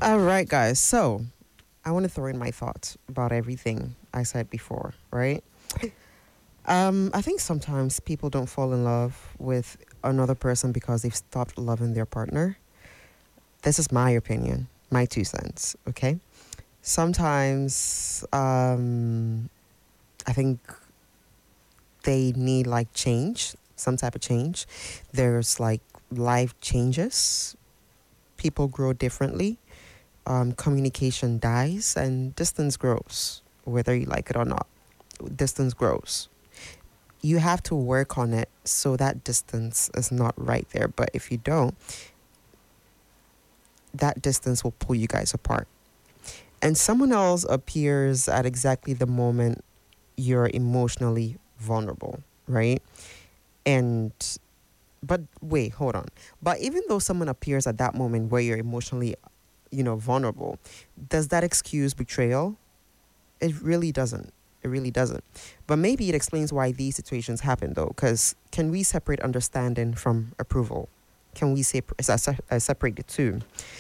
All right, guys. So I want to throw in my thoughts about everything I said before, right? I think sometimes people don't fall in love with another person because they've stopped loving their partner. This is my opinion, my 2 cents, okay? Sometimes I think they need like change, some type of change. There's like life changes, people grow differently, communication dies, and distance grows, whether you like it or not. Distance grows. You have to work on it so that distance is not right there. But if you don't, that distance will pull you guys apart. And someone else appears at exactly the moment you're emotionally vulnerable, right? And but wait, hold on. But even though someone appears at that moment where you're emotionally, vulnerable, does that excuse betrayal? It really doesn't. It really doesn't. But maybe it explains why these situations happen, though. Because can we separate understanding from approval? Can we separate the two?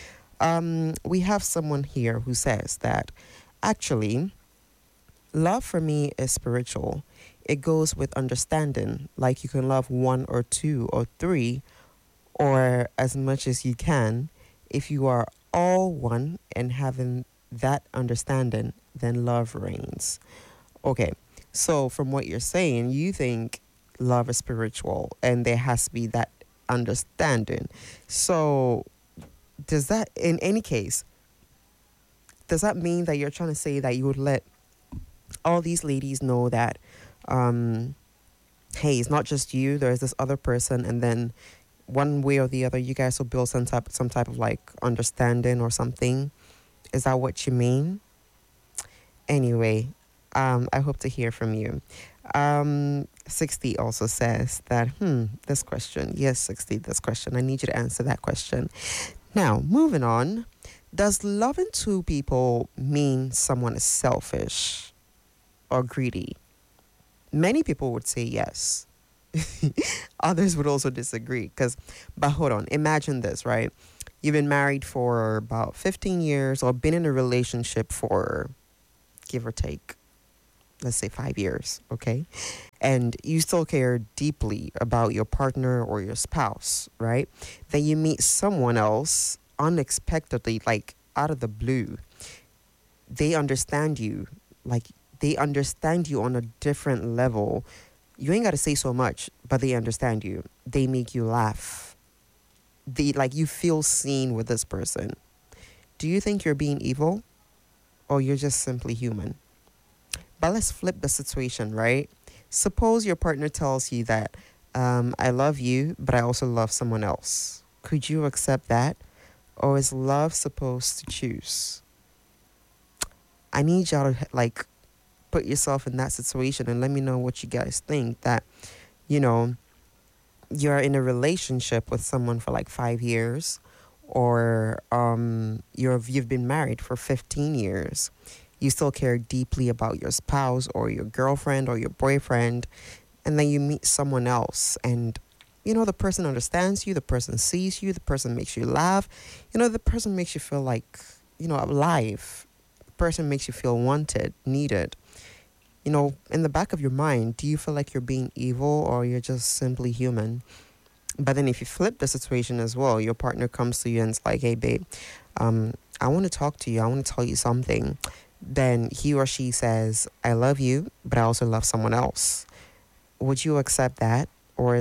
We have someone here who says that actually, love for me is spiritual. It goes with understanding. Like you can love one or two or three or as much as you can. If you are all one and having that understanding, then love reigns. Okay, so from what you're saying, you think love is spiritual and there has to be that understanding. So, does that, in any case, does that mean that you're trying to say that you would let all these ladies know that, um, hey, it's not just you, there's this other person, and then one way or the other, you guys will build some type of like understanding or something? Is that what you mean? Anyway, I hope to hear from you. 60 also says that, this question. Yes, 60, this question. I need you to answer that question. Now, moving on. Does loving two people mean someone is selfish or greedy? Many people would say yes. Others would also disagree. But hold on, imagine this, right? You've been married for about 15 years or been in a relationship for, give or take, let's say 5 years, okay? And you still care deeply about your partner or your spouse, right? Then you meet someone else unexpectedly, like out of the blue. They understand you, like they understand you on a different level. You ain't got to say so much, but they understand you. They make you laugh. You feel seen with this person. Do you think you're being evil or you're just simply human? But let's flip the situation, right? Suppose your partner tells you that, I love you, but I also love someone else. Could you accept that? Or is love supposed to choose? I need y'all to, put yourself in that situation and let me know what you guys think. That, you know, you're in a relationship with someone for like 5 years, or you've been married for 15 years. You still care deeply about your spouse or your girlfriend or your boyfriend, and then you meet someone else, and the person understands you, the person sees you, the person makes you laugh, the person makes you feel like, alive. The person makes you feel wanted, needed. In the back of your mind, do you feel like you're being evil or you're just simply human? But then if you flip the situation as well, your partner comes to you and it's like, hey, babe, I want to talk to you. I want to tell you something. Then he or she says, I love you, but I also love someone else. Would you accept that? Or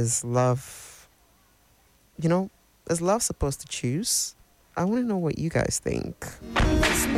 is love supposed to choose? I want to know what you guys think.